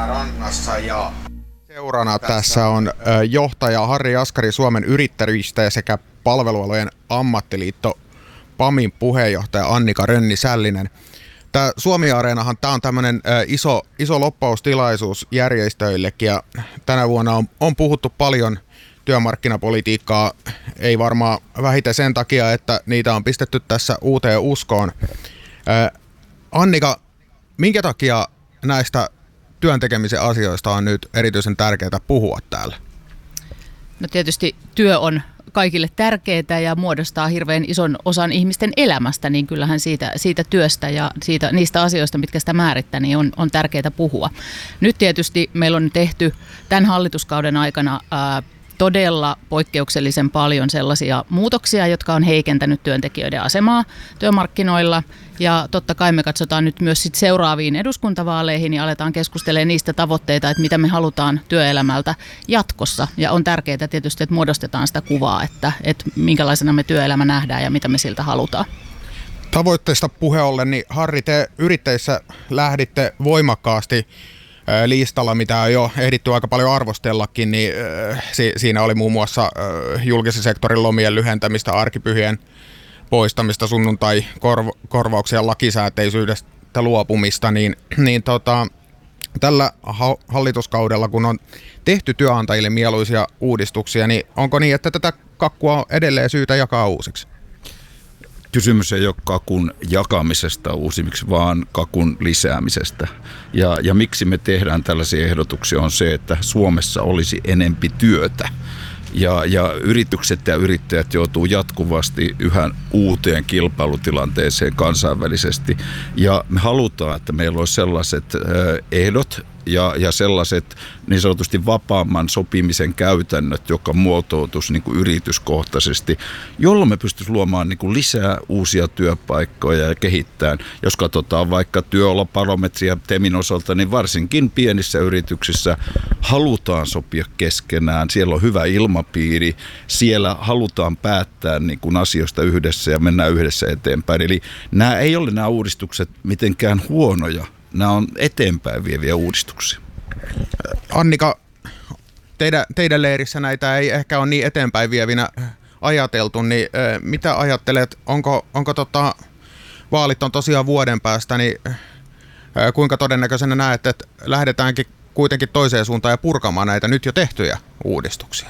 rannassa ja seurana tässä on johtaja Harri Jaskari Suomen yrittäjistä sekä palvelualojen ammattiliitto PAMin puheenjohtaja Annika Rönni-Sällinen. Tämä Suomi-areenahan tämä on tämmöinen iso loppaustilaisuus järjestöillekin ja tänä vuonna on puhuttu paljon työmarkkinapolitiikkaa, ei varmaan vähiten sen takia, että niitä on pistetty tässä uuteen uskoon. Annika, minkä takia näistä työntekemisen asioista on nyt erityisen tärkeää puhua täällä? No tietysti työ on kaikille tärkeää ja muodostaa hirveän ison osan ihmisten elämästä, niin kyllähän siitä työstä ja niistä asioista, mitkä sitä määrittää, niin on tärkeää puhua. Nyt tietysti meillä on tehty tämän hallituskauden aikana todella poikkeuksellisen paljon sellaisia muutoksia, jotka on heikentänyt työntekijöiden asemaa työmarkkinoilla. Ja totta kai me katsotaan nyt myös sit seuraaviin eduskuntavaaleihin ja aletaan keskustelemaan niistä tavoitteita, että mitä me halutaan työelämältä jatkossa. Ja on tärkeää tietysti, että muodostetaan sitä kuvaa, että minkälaisena me työelämä nähdään ja mitä me siltä halutaan. Tavoitteista puheen ollen, niin Harri, te yrittäjissä lähditte voimakkaasti listalla, mitä on jo ehditty aika paljon arvostellakin, niin siinä oli muun muassa julkisen sektorin lomien lyhentämistä, arkipyhien poistamista, sunnuntai-korvauksia, lakisääteisyydestä luopumista, niin tällä hallituskaudella, kun on tehty työnantajille mieluisia uudistuksia, niin onko niin, että tätä kakkua on edelleen syytä jakaa uusiksi? Kysymys ei ole kakun jakamisesta uusimiksi, vaan kakun lisäämisestä. Ja miksi me tehdään tällaisia ehdotuksia on se, että Suomessa olisi enempi työtä. Ja yritykset ja yrittäjät joutuu jatkuvasti yhä uuteen kilpailutilanteeseen kansainvälisesti. Ja me halutaan, että meillä olisi sellaiset ehdot ja sellaiset niin sanotusti vapaamman sopimisen käytännöt, joka muotoutuisi niin kuin yrityskohtaisesti, jolloin me pystyisimme luomaan niin kuin lisää uusia työpaikkoja ja kehittämään. Jos katsotaan vaikka työolobarometria TEMin osalta, niin varsinkin pienissä yrityksissä halutaan sopia keskenään. Siellä on hyvä ilmapiiri, siellä halutaan päättää niin kuin asioista yhdessä ja mennään yhdessä eteenpäin. Eli nämä ei ole nämä uudistukset mitenkään huonoja. Nämä on eteenpäin vieviä uudistuksia. Annika, teidän leirissä näitä ei ehkä ole niin eteenpäin vievinä ajateltu, niin mitä ajattelet, onko vaalit on tosiaan vuoden päästä, niin kuinka todennäköisenä näet, että lähdetäänkin kuitenkin toiseen suuntaan ja purkamaan näitä nyt jo tehtyjä uudistuksia?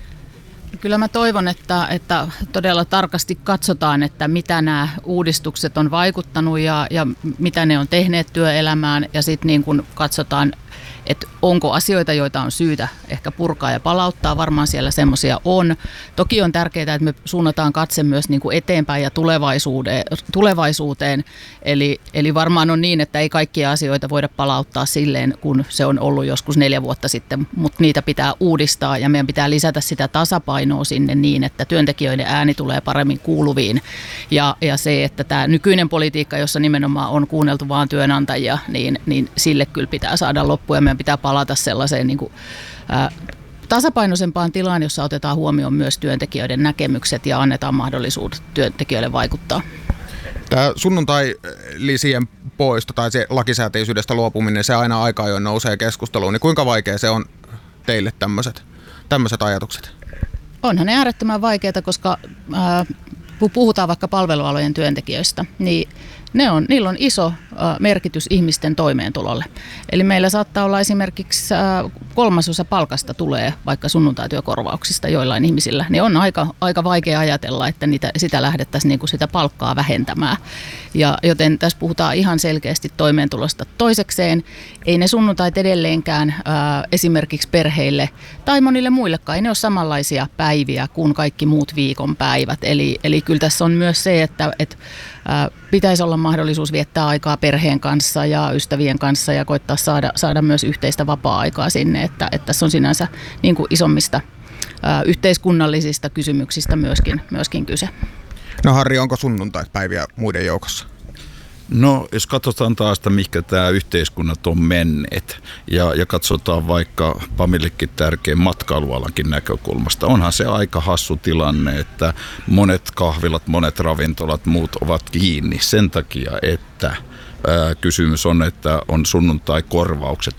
Kyllä mä toivon, että todella tarkasti katsotaan, että mitä nämä uudistukset on vaikuttanut ja mitä ne on tehneet työelämään ja sitten niin kun katsotaan, että onko asioita, joita on syytä ehkä purkaa ja palauttaa. Varmaan siellä semmoisia on. Toki on tärkeää, että me suunnataan katse myös niin kuin eteenpäin ja tulevaisuuteen. Eli varmaan on niin, että ei kaikkia asioita voida palauttaa silleen, kun se on ollut joskus 4 vuotta sitten, mutta niitä pitää uudistaa ja meidän pitää lisätä sitä tasapainoa sinne niin, että työntekijöiden ääni tulee paremmin kuuluviin. Ja se, että tämä nykyinen politiikka, jossa nimenomaan on kuunneltu vaan työnantajia, niin sille kyllä pitää saada loppu ja meidän pitää palata sellaiseen niin kuin, tasapainoisempaan tilaan, jossa otetaan huomioon myös työntekijöiden näkemykset ja annetaan mahdollisuudet työntekijöille vaikuttaa. Tämä sunnuntai-lisien poisto tai se lakisääteisyydestä luopuminen, se aina aika ajoin nousee keskusteluun. Niin kuinka vaikea se on teille tämmöiset ajatukset? Onhan ne äärettömän vaikeita, koska kun puhutaan vaikka palvelualojen työntekijöistä, niin niillä on iso merkitys ihmisten toimeentulolle. Eli meillä saattaa olla esimerkiksi 1/3 palkasta tulee vaikka sunnuntaityökorvauksista joillain ihmisillä. Niin on aika vaikea ajatella, että sitä lähdettäisiin niin kuin sitä palkkaa vähentämään. Joten tässä puhutaan ihan selkeästi toimeentulosta. Toisekseen ei ne sunnuntait edelleenkään esimerkiksi perheille tai monille muillekaan, ei ne ole samanlaisia päiviä kuin kaikki muut viikonpäivät. Eli kyllä tässä on myös se, että pitäisi olla mahdollisuus viettää aikaa perheen kanssa ja ystävien kanssa ja koittaa saada myös yhteistä vapaa-aikaa sinne, että tässä on sinänsä niin kuin isommista yhteiskunnallisista kysymyksistä myöskin kyse. No Harri, onko sunnuntaipäiviä muiden joukossa? No, jos katsotaan taas, että mihinkä tämä yhteiskunnat on menneet ja katsotaan vaikka PAMillekin tärkeän matkailualankin näkökulmasta, onhan se aika hassu tilanne, että monet kahvilat, monet ravintolat, muut ovat kiinni sen takia, että kysymys on, että on sunnuntai-korvaukset